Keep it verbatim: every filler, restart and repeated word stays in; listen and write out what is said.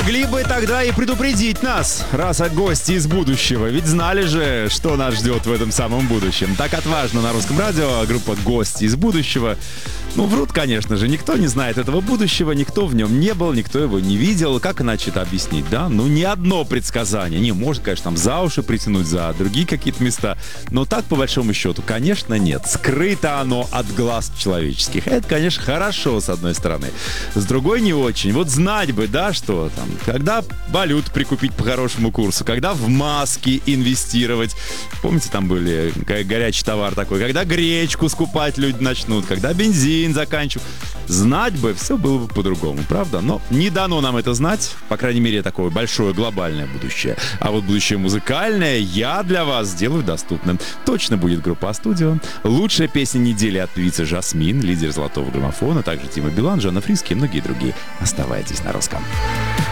могли бы тогда и предупредить нас, раз гости из будущего. Ведь знали же, что нас ждет в этом самом будущем. Так отважно на Русском радио группа «Гости из будущего». Ну, врут, конечно же. Никто не знает этого будущего, никто в нем не был, никто его не видел. Как иначе это объяснить, да? Ну, ни одно предсказание. Не, может, конечно, там за уши притянуть, за другие какие-то места. Но так, по большому счету, конечно, нет. Скрыто оно от глаз человеческих. Это, конечно, хорошо, с одной стороны. С другой, не очень. Вот знать бы, да, что там, когда валюту прикупить по хорошему курсу, когда в маски инвестировать. Помните, там были горячий товар такой. Когда гречку скупать люди начнут, когда бензин заканчивать. Знать бы, все было бы по-другому, правда? Но не дано нам это знать, по крайней мере, такое большое глобальное будущее. А вот будущее музыкальное я для вас сделаю доступным. Точно будет группа «А-студио». Лучшая песня недели от певицы Жасмин, лидер «Золотого граммофона», также Тима Билан, Жанна Фриске и многие другие. Оставайтесь на Русском.